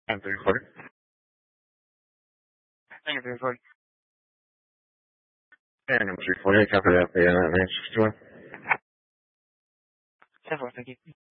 I'm the recorder. Thank you for recording. And I'm 340. Copy that. The answer to it. 10-4, thank you.